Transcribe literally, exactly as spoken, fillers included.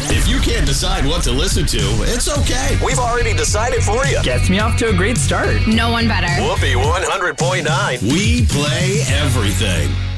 If you can't decide what to listen to, it's okay. We've already decided for you. Gets me off to a great start. No one better. Whoopee one hundred point nine. We play everything.